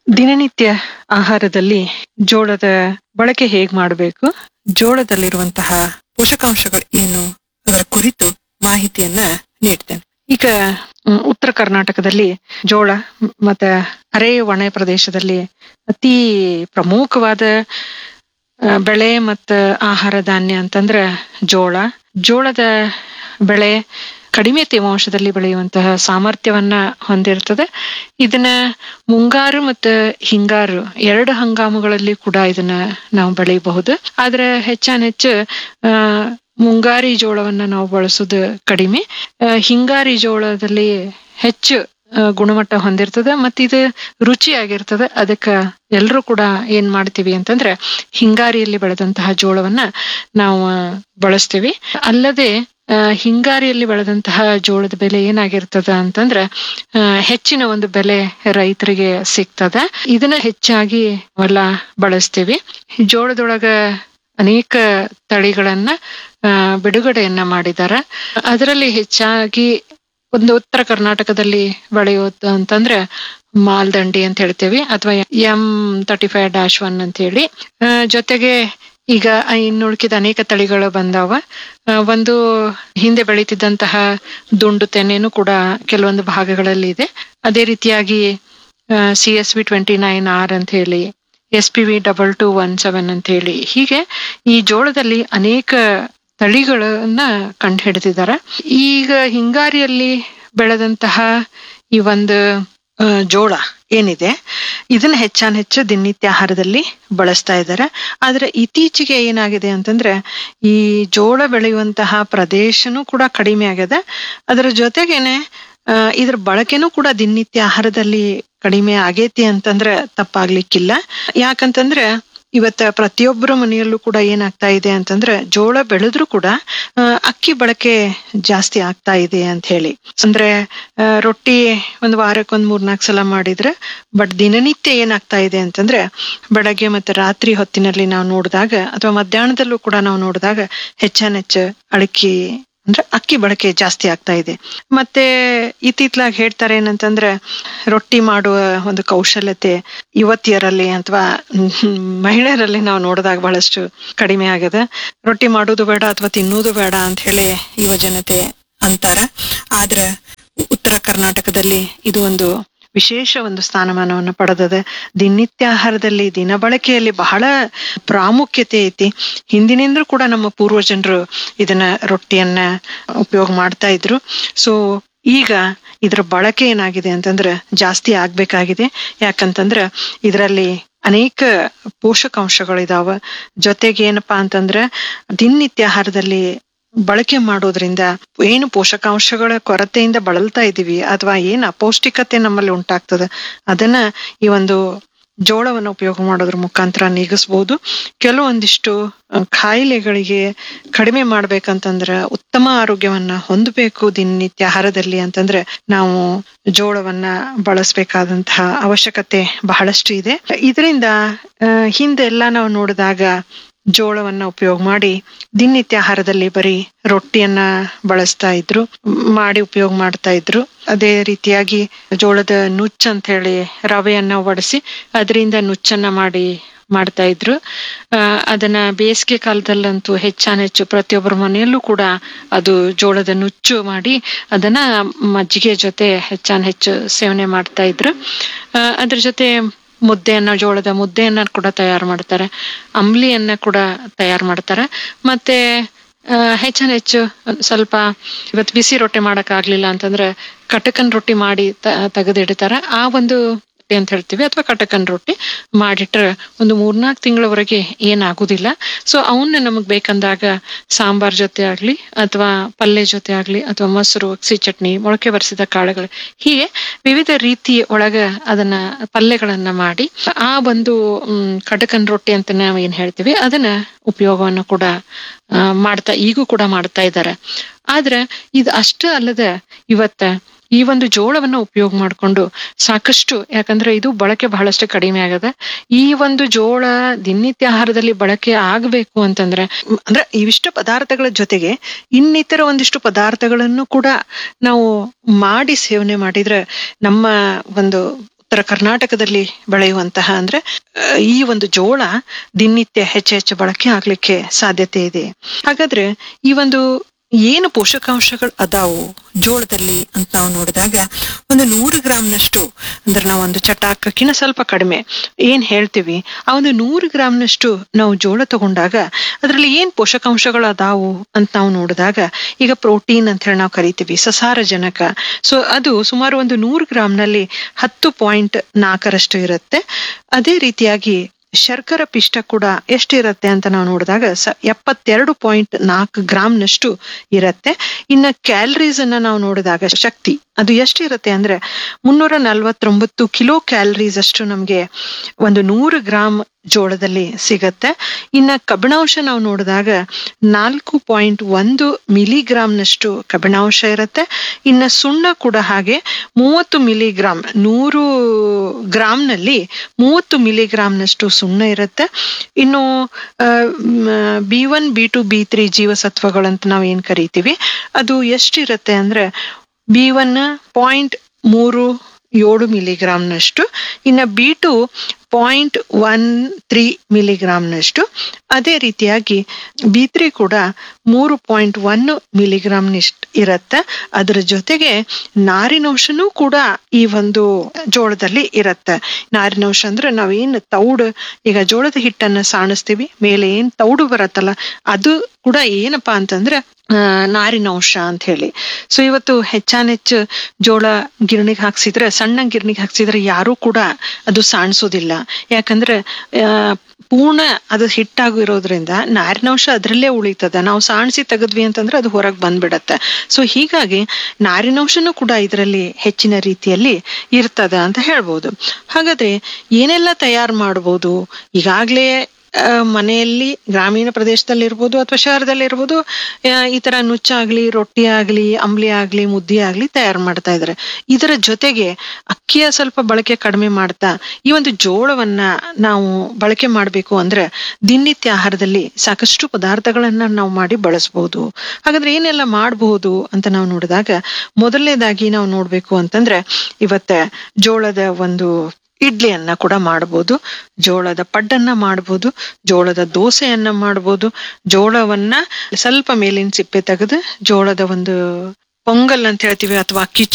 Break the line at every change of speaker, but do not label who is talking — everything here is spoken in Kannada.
ದಿನನಿತ್ಯ ಆಹಾರದಲ್ಲಿ ಜೋಳದ ಬಳಕೆ ಹೇಗ್ ಮಾಡಬೇಕು, ಜೋಳದಲ್ಲಿರುವಂತಹ ಪೋಷಕಾಂಶಗಳು ಏನು, ಅದರ ಕುರಿತು ಮಾಹಿತಿಯನ್ನ ನೀಡ್ತೇನೆ. ಈಗ ಉತ್ತರ ಕರ್ನಾಟಕದಲ್ಲಿ ಜೋಳ ಮತ್ತೆ ಅರೆ ಒಣ ಪ್ರದೇಶದಲ್ಲಿ ಅತಿ ಪ್ರಮುಖವಾದ ಬೆಳೆ ಮತ್ತು ಆಹಾರ ಧಾನ್ಯ ಅಂತಂದ್ರ ಜೋಳ. ಜೋಳದ ಬೆಳೆ ಕಡಿಮೆ ತೇವಾಂಶದಲ್ಲಿ ಬೆಳೆಯುವಂತಹ ಸಾಮರ್ಥ್ಯವನ್ನ ಹೊಂದಿರ್ತದೆ. ಇದನ್ನ ಮುಂಗಾರು ಮತ್ತು ಹಿಂಗಾರು ಎರಡು ಹಂಗಾಮುಗಳಲ್ಲಿ ಕೂಡ ಇದನ್ನ ನಾವು ಬೆಳೆಯಬಹುದು. ಆದ್ರೆ ಹೆಚ್ಚಾನೆಚ್ಚು ಮುಂಗಾರಿ ಜೋಳವನ್ನ ನಾವು ಬಳಸೋದು ಕಡಿಮೆ. ಹಿಂಗಾರಿ ಜೋಳದಲ್ಲಿ ಹೆಚ್ಚು ಗುಣಮಟ್ಟ ಹೊಂದಿರ್ತದೆ ಮತ್ತು ಇದು ರುಚಿಯಾಗಿರ್ತದೆ. ಅದಕ್ಕ ಎಲ್ರೂ ಕೂಡ ಏನ್ ಮಾಡ್ತೀವಿ ಅಂತಂದ್ರೆ ಹಿಂಗಾರಿಯಲ್ಲಿ ಬೆಳೆದಂತಹ ಜೋಳವನ್ನ ನಾವು ಬಳಸ್ತೀವಿ. ಅಲ್ಲದೆ ಹಿಂಗಾರಿಯಲ್ಲಿ ಬೆಳೆದಂತಹ ಜೋಳದ ಬೆಲೆ ಏನಾಗಿರ್ತದ ಅಂತಂದ್ರ ಹೆಚ್ಚಿನ ಒಂದು ಬೆಲೆ ರೈತರಿಗೆ ಸಿಗ್ತದ. ಇದನ್ನ ಹೆಚ್ಚಾಗಿ ಹೊಲ ಬಳಸ್ತೀವಿ. ಜೋಳದೊಳಗ ಅನೇಕ ತಳಿಗಳನ್ನ ಬಿಡುಗಡೆಯನ್ನ ಮಾಡಿದಾರ. ಅದರಲ್ಲಿ ಹೆಚ್ಚಾಗಿ ಒಂದು ಉತ್ತರ ಕರ್ನಾಟಕದಲ್ಲಿ ಬೆಳೆಯೋದು ಅಂತಂದ್ರೆ ಮಾಲ್ದಂಡಿ ಅಂತ ಹೇಳ್ತೇವಿ, ಅಥವಾ M35-1 ಅಂತ ಹೇಳಿ. ಜೊತೆಗೆ ಈಗ ಇನ್ನುಳಿದ ಅನೇಕ ತಳಿಗಳು ಬಂದಾವ. ಒಂದು ಹಿಂದೆ ಬೆಳೀತಿದ್ದಂತಹ ದುಂಡು ತೆನೆನೂ ಕೂಡ ಕೆಲವೊಂದು ಭಾಗಗಳಲ್ಲಿ ಇದೆ. ಅದೇ ರೀತಿಯಾಗಿ CSV29R ಅಂತ ಹೇಳಿ, SPV2217 ಅಂತ ಹೇಳಿ, ಹೀಗೆ ಈ ಜೋಳದಲ್ಲಿ ಅನೇಕ ತಳಿಗಳನ್ನ ಕಂಡು ಹಿಡಿದಿದ್ದಾರೆ. ಈಗ ಹಿಂಗಾರಿಯಲ್ಲಿ ಬೆಳೆದಂತಹ ಈ ಒಂದು ಜೋಳ ಏನಿದೆ ಇದನ್ನ ಹೆಚ್ಚು ದಿನನಿತ್ಯ ಆಹಾರದಲ್ಲಿ ಬಳಸ್ತಾ ಇದ್ದಾರೆ. ಆದ್ರೆ ಇತ್ತೀಚೆಗೆ ಏನಾಗಿದೆ ಅಂತಂದ್ರೆ ಈ ಜೋಳ ಬೆಳೆಯುವಂತಹ ಪ್ರದೇಶನೂ ಕೂಡ ಕಡಿಮೆ ಆಗಿದೆ. ಅದರ ಜೊತೆಗೇನೆ ಇದ್ರ ಬಳಕೆನೂ ಕೂಡ ದಿನನಿತ್ಯ ಆಹಾರದಲ್ಲಿ ಕಡಿಮೆ ಆಗೇತಿ ಅಂತಂದ್ರೆ ತಪ್ಪಾಗ್ಲಿಕ್ಕಿಲ್ಲ. ಯಾಕಂತಂದ್ರೆ ಇವತ್ತ ಪ್ರತಿಯೊಬ್ಬರ ಮನೆಯಲ್ಲೂ ಕೂಡ ಏನಾಗ್ತಾ ಇದೆ ಅಂತಂದ್ರೆ ಜೋಳ ಬೆಳೆದ್ರು ಕೂಡ ಅಕ್ಕಿ ಬಳಕೆ ಜಾಸ್ತಿ ಆಗ್ತಾ ಇದೆ ಅಂತ ಹೇಳಿ. ಅಂದ್ರೆ ರೊಟ್ಟಿ ಒಂದು ವಾರಕ್ಕೆ 3-4 ಸಲ ಮಾಡಿದ್ರೆ, ಬಟ್ ದಿನನಿತ್ಯ ಏನಾಗ್ತಾ ಇದೆ ಅಂತಂದ್ರೆ ಬೆಳಗ್ಗೆ ಮತ್ತೆ ರಾತ್ರಿ ಹೊತ್ತಿನಲ್ಲಿ ನಾವು ನೋಡಿದಾಗ ಅಥವಾ ಮಧ್ಯಾಹ್ನದಲ್ಲೂ ಕೂಡ ನಾವು ನೋಡಿದಾಗ ಹೆಚ್ಚಾನೆಚ್ಚು ಅಂದ್ರೆ ಅಕ್ಕಿ ಬಳಕೆ ಜಾಸ್ತಿ ಆಗ್ತಾ ಇದೆ. ಮತ್ತೆ ಇತ್ತಿತ್ಲಾಗಿ ಹೇಳ್ತಾರೆ ಏನಂತಂದ್ರೆ ರೊಟ್ಟಿ ಮಾಡುವ ಒಂದು ಕೌಶಲ್ಯತೆ ಯುವತಿಯರಲ್ಲಿ ಅಥವಾ ಮಹಿಳೆಯರಲ್ಲಿ ನಾವು ನೋಡಿದಾಗ ಬಹಳಷ್ಟು ಕಡಿಮೆ ಆಗದ. ರೊಟ್ಟಿ ಮಾಡೋದು ಬೇಡ ಅಥವಾ ತಿನ್ನೋದು ಬೇಡ ಅಂತ ಹೇಳಿ ಯುವ ಜನತೆ ಅಂತಾರ. ಆದ್ರ ಉತ್ತರ ಕರ್ನಾಟಕದಲ್ಲಿ ಇದು ಒಂದು ವಿಶೇಷ ಒಂದು ಸ್ಥಾನಮಾನವನ್ನು ಪಡೆದದೆ. ದಿನನಿತ್ಯ ಆಹಾರದಲ್ಲಿ ದಿನ ಬಳಕೆಯಲ್ಲಿ ಬಹಳ ಪ್ರಾಮುಖ್ಯತೆ ಐತಿ. ಹಿಂದಿನಿಂದಲೂ ಕೂಡ ನಮ್ಮ ಪೂರ್ವಜನರು ಇದನ್ನ ರೊಟ್ಟಿಯನ್ನ ಉಪಯೋಗ ಮಾಡ್ತಾ ಇದ್ರು. ಸೊ ಈಗ ಇದ್ರ ಬಳಕೆ ಏನಾಗಿದೆ ಅಂತಂದ್ರೆ ಜಾಸ್ತಿ ಆಗ್ಬೇಕಾಗಿದೆ. ಯಾಕಂತಂದ್ರ ಇದರಲ್ಲಿ ಅನೇಕ ಪೋಷಕಾಂಶಗಳಿದಾವ. ಜೊತೆಗೆ ಏನಪ್ಪಾ ಅಂತಂದ್ರ ದಿನನಿತ್ಯ ಆಹಾರದಲ್ಲಿ ಬಳಕೆ ಮಾಡೋದ್ರಿಂದ ಏನು ಪೋಷಕಾಂಶಗಳ ಕೊರತೆಯಿಂದ ಬಳಲ್ತಾ ಇದೀವಿ ಅಥವಾ ಏನ್ ಅಪೌಷ್ಟಿಕತೆ ನಮ್ಮಲ್ಲಿ ಉಂಟಾಗ್ತದೆ ಅದನ್ನ ಈ ಒಂದು ಜೋಳವನ್ನು ಉಪಯೋಗ ಮಾಡೋದ್ರ ಮುಖಾಂತರ ನೀಗಿಸ್ಬೋದು. ಕೆಲವೊಂದಿಷ್ಟು ಕಾಯಿಲೆಗಳಿಗೆ ಕಡಿಮೆ ಮಾಡ್ಬೇಕಂತಂದ್ರ, ಉತ್ತಮ ಆರೋಗ್ಯವನ್ನ ಹೊಂದಬೇಕು ದಿನನಿತ್ಯ ಆಹಾರದಲ್ಲಿ ಅಂತಂದ್ರೆ ನಾವು ಜೋಳವನ್ನ ಬಳಸಬೇಕಾದಂತಹ ಅವಶ್ಯಕತೆ ಬಹಳಷ್ಟು ಇದೆ. ಇದರಿಂದ ಹಿಂದೆಲ್ಲ ನಾವು ನೋಡಿದಾಗ ಜೋಳವನ್ನ ಉಪಯೋಗ ಮಾಡಿ ದಿನನಿತ್ಯ ಆಹಾರದಲ್ಲಿ ಬರೀ ರೊಟ್ಟಿಯನ್ನ ಬಳಸ್ತಾ ಇದ್ರು, ಮಾಡಿ ಉಪಯೋಗ ಮಾಡ್ತಾ ಇದ್ರು. ಅದೇ ರೀತಿಯಾಗಿ ಜೋಳದ ನುಚ್ಚ ಅಂತ ಹೇಳಿ ರವೆಯನ್ನ ಒಡಿಸಿ ಅದರಿಂದ ನುಚ್ಚನ್ನ ಮಾಡ್ತಾ ಇದ್ರು. ಅದನ್ನ ಬೇಸಿಗೆ ಕಾಲದಲ್ಲಂತೂ ಹೆಚ್ಚಾನೆಚ್ಚು ಪ್ರತಿಯೊಬ್ಬರ ಮನೆಯಲ್ಲೂ ಕೂಡ ಅದು ಜೋಳದ ನುಚ್ಚು ಮಾಡಿ ಅದನ್ನ ಮಜ್ಜಿಗೆ ಜೊತೆ ಹೆಚ್ಚು ಸೇವನೆ ಮಾಡ್ತಾ ಇದ್ರು. ಅದ್ರ ಜೊತೆ ಜೋಳದ ಮುದ್ದೆಯನ್ನ ಕೂಡ ತಯಾರು ಮಾಡ್ತಾರೆ, ಅಂಬ್ಲಿಯನ್ನ ಕೂಡ ತಯಾರು ಮಾಡ್ತಾರೆ. ಮತ್ತೆ ಹೆಚ್ಚು ಸ್ವಲ್ಪ ಇವತ್ತು ಬಿಸಿ ರೊಟ್ಟಿ ಮಾಡಕ್ ಆಗ್ಲಿಲ್ಲ ಅಂತಂದ್ರೆ ಕಟಕನ್ ರೊಟ್ಟಿ ಮಾಡಿ ತೆಗೆದಿಡ್ತಾರ. ಆ ಒಂದು ಅಂತ ಹೇಳ್ತೀವಿ, ಅಥವಾ ಕಟಕನ್ ರೊಟ್ಟಿ ಮಾಡಿಟ್ರೆ ಒಂದು 3-4 ತಿಂಗಳವರೆಗೆ ಏನಾಗುದಿಲ್ಲ. ಸೊ ಅವನ್ನ ನಮಗ್ ಬೇಕಂದಾಗ ಸಾಂಬಾರ್ ಜೊತೆ ಆಗ್ಲಿ ಅಥವಾ ಪಲ್ಯ ಜೊತೆ ಆಗ್ಲಿ ಅಥವಾ ಮೊಸರು, ಅಗಸಿ ಚಟ್ನಿ, ಮೊಳಕೆ ಬರಿಸಿದ ಕಾಳುಗಳು, ಹೀಗೆ ವಿವಿಧ ರೀತಿ ಒಳಗ ಅದನ್ನ ಪಲ್ಯಗಳನ್ನ ಮಾಡಿ ಆ ಒಂದು ಕಟಕನ್ ರೊಟ್ಟಿ ಅಂತ ನಾವ್ ಏನ್ ಹೇಳ್ತೀವಿ ಅದನ್ನ ಉಪಯೋಗವನ್ನು ಕೂಡ ಈಗೂ ಕೂಡ ಮಾಡ್ತಾ ಇದ್ದಾರೆ. ಆದ್ರೆ ಇದು ಅಷ್ಟ ಅಲ್ಲದ ಇವತ್ತ ಈ ಒಂದು ಜೋಳವನ್ನ ಉಪಯೋಗ ಮಾಡ್ಕೊಂಡು ಸಾಕಷ್ಟು, ಯಾಕಂದ್ರೆ ಇದು ಬಳಕೆ ಬಹಳಷ್ಟು ಕಡಿಮೆ ಆಗದ. ಈ ಒಂದು ಜೋಳ ದಿನನಿತ್ಯ ಆಹಾರದಲ್ಲಿ ಬಳಕೆ ಆಗ್ಬೇಕು ಅಂತಂದ್ರೆ ಅಂದ್ರೆ ಇವಿಷ್ಟು ಪದಾರ್ಥಗಳ ಜೊತೆಗೆ ಇನ್ನಿತರ ಒಂದಿಷ್ಟು ಪದಾರ್ಥಗಳನ್ನು ಕೂಡ ನಾವು ಮಾಡಿ ಸೇವನೆ ಮಾಡಿದ್ರೆ ನಮ್ಮ ಒಂದು ಉತ್ತರ ಕರ್ನಾಟಕದಲ್ಲಿ ಬೆಳೆಯುವಂತಹ ಅಂದ್ರೆ ಈ ಒಂದು ಜೋಳ ದಿನನಿತ್ಯ ಹೆಚ್ಚು ಬಳಕೆ ಆಗ್ಲಿಕ್ಕೆ ಸಾಧ್ಯತೆ ಇದೆ. ಹಾಗಾದ್ರೆ ಈ ಒಂದು ಏನು ಪೋಷಕಾಂಶಗಳು ಅದಾವು ಜೋಳದಲ್ಲಿ ಅಂತ ನಾವು ನೋಡಿದಾಗ, ಒಂದು 100 ಗ್ರಾಂನಷ್ಟು ಅಂದ್ರೆ ನಾವು ಒಂದು ಚಟಾಕಕ್ಕಿಂತ ಸ್ವಲ್ಪ ಕಡಿಮೆ ಏನ್ ಹೇಳ್ತೀವಿ, ಆ ಒಂದು 100 ಗ್ರಾಂನಷ್ಟು ನಾವು ಜೋಳ ತಗೊಂಡಾಗ ಅದರಲ್ಲಿ ಏನ್ ಪೋಷಕಾಂಶಗಳು ಅದಾವು ಅಂತ ನಾವು ನೋಡಿದಾಗ, ಈಗ ಪ್ರೋಟೀನ್ ಅಂತ ಹೇಳಿ ನಾವು ಕರಿತೀವಿ, ಸಸಾರಜನಕ. ಸೊ ಅದು ಸುಮಾರು ಒಂದು 100 ಗ್ರಾಂನಲ್ಲಿ 10.4 ಇರುತ್ತೆ. ಅದೇ ರೀತಿಯಾಗಿ ಶರ್ಕರ ಪಿಷ್ಟ ಕೂಡ ಎಷ್ಟಿರತ್ತೆ ಅಂತ ನಾವು ನೋಡಿದಾಗ 72.4 ಗ್ರಾಂನಷ್ಟು ಇರತ್ತೆ. ಇನ್ನ ಕ್ಯಾಲರೀಸ್ ಅನ್ನ ನಾವು ನೋಡಿದಾಗ ಶಕ್ತಿ ಅದು ಎಷ್ಟಿರುತ್ತೆ ಅಂದ್ರೆ 349 ಕಿಲೋ ಕ್ಯಾಲರೀಸ್ ಅಷ್ಟು ನಮ್ಗೆ ಒಂದು 100 ಗ್ರಾಂ ಜೋಳದಲ್ಲಿ ಸಿಗತ್ತೆ. ಇನ್ನ ಕಬ್ಬಿಣಾಂಶ ನಾವು ನೋಡಿದಾಗ 4.1 ಮಿಲಿಗ್ರಾಂನಷ್ಟು ಕಬ್ಬಿಣಾಂಶ ಇರುತ್ತೆ. ಇನ್ನ ಸುಣ್ಣ ಕೂಡ ಹಾಗೆ 30 ಮಿಲಿಗ್ರಾಂ, 100 ಗ್ರಾಂನಲ್ಲಿ 30 ಮಿಲಿಗ್ರಾಂನಷ್ಟು ಸುಣ್ಣ ಇರುತ್ತೆ. ಇನ್ನು B1, B2, B3 ಜೀವಸತ್ವಗಳಂತ ನಾವ್ ಏನ್ ಕರಿತೀವಿ, ಅದು ಎಷ್ಟಿರುತ್ತೆ ಅಂದ್ರೆ B1 0.37 ಮಿಲಿಗ್ರಾಂನಷ್ಟು, ಇನ್ನ B2 0.13 ಮಿಲಿಗ್ರಾಂನಷ್ಟು. ಅದೇ ರೀತಿಯಾಗಿ B3 ಕೂಡ 3.1 ಮಿಲಿಗ್ರಾಂನಷ್ಟು ಇರತ್ತೆ. ಅದರ ಜೊತೆಗೆ ನಾರಿನಂಶನೂ ಕೂಡ ಈ ಒಂದು ಜೋಳದಲ್ಲಿ ಇರತ್ತೆ. ನಾರಿನಂಶ ಅಂದ್ರೆ ನಾವೇನು ತೌಡು, ಈಗ ಜೋಳದ ಹಿಟ್ಟನ್ನ ಸಾಣಿಸ್ತೀವಿ, ಮೇಲೆ ಏನ್ ತೌಡು ಬರತ್ತಲ್ಲ, ಅದು ಕೂಡ ಏನಪ್ಪಾ ಅಂತಂದ್ರೆ ನಾರಿನಂಶ ಅಂತ ಹೇಳಿ. ಸೊ ಇವತ್ತು ಹೆಚ್ಚಾನೆಚ್ಚು ಜೋಳ ಗಿರಣಿಗೆ ಹಾಕ್ಸಿದ್ರೆ, ಸಣ್ಣ ಗಿರಣಿಗೆ ಹಾಕ್ಸಿದ್ರೆ ಯಾರು ಕೂಡ ಅದು ಸಾಣಿಸೋದಿಲ್ಲ. ಯಾಕಂದ್ರೆ ಪೂರ್ಣ ಅದು ಹಿಟ್ಟಾಗಿರೋದ್ರಿಂದ ನಾರಿನಂಶ ಅದ್ರಲ್ಲೇ ಉಳಿತದ. ನಾವು ಸಾಣಿಸಿ ತೆಗದ್ವಿ ಅಂತಂದ್ರೆ ಅದು ಹೊರಗೆ ಬಂದ್ಬಿಡತ್ತೆ. ಸೊ ಹೀಗಾಗಿ ನಾರಿನಂಶನೂ ಕೂಡ ಇದರಲ್ಲಿ ಹೆಚ್ಚಿನ ರೀತಿಯಲ್ಲಿ ಇರ್ತದ ಅಂತ ಹೇಳ್ಬೋದು. ಹಾಗಾದ್ರೆ ಏನೆಲ್ಲ ತಯಾರು ಮಾಡ್ಬೋದು? ಈಗಾಗ್ಲೇ ಮನೆಯಲ್ಲಿ ಗ್ರಾಮೀಣ ಪ್ರದೇಶದಲ್ಲಿ ಇರ್ಬೋದು ಅಥವಾ ಶಹರದಲ್ಲಿ ಇರ್ಬೋದು, ಈ ತರ ನುಚ್ಚಾಗ್ಲಿ, ರೊಟ್ಟಿ ಆಗ್ಲಿ, ಅಂಬ್ಲಿ ಆಗ್ಲಿ, ಮುದ್ದೆ ಆಗ್ಲಿ ತಯಾರು ಮಾಡ್ತಾ ಇದಾರೆ. ಇದರ ಜೊತೆಗೆ ಅಕ್ಕಿಯ ಸ್ವಲ್ಪ ಬಳಕೆ ಕಡಿಮೆ ಮಾಡ್ತಾ ಈ ಒಂದು ಜೋಳವನ್ನ ನಾವು ಬಳಕೆ ಮಾಡ್ಬೇಕು ಅಂದ್ರೆ ದಿನನಿತ್ಯ ಆಹಾರದಲ್ಲಿ ಸಾಕಷ್ಟು ಪದಾರ್ಥಗಳನ್ನ ನಾವು ಮಾಡಿ ಬಳಸಬಹುದು. ಹಾಗಾದ್ರೆ ಏನೆಲ್ಲ ಮಾಡಬಹುದು ಅಂತ ನಾವು ನೋಡಿದಾಗ, ಮೊದಲನೇದಾಗಿ ನಾವು ನೋಡ್ಬೇಕು ಅಂತಂದ್ರೆ ಇವತ್ತ ಜೋಳದ ಒಂದು ಇಡ್ಲಿಯನ್ನ ಕೂಡ ಮಾಡಬಹುದು, ಜೋಳದ ಪಡ್ಡನ್ನ ಮಾಡಬಹುದು, ಜೋಳದ ದೋಸೆಯನ್ನ ಮಾಡಬಹುದು. ಜೋಳವನ್ನ ಸ್ವಲ್ಪ ಮೇಲಿನ ಸಿಪ್ಪೆ ತೆಗೆದು ಜೋಳದ ಒಂದು ಪೊಂಗಲ್ ಅಂತ ಹೇಳ್ತೀವಿ ಅಥವಾ ಅಕ್ಕಿ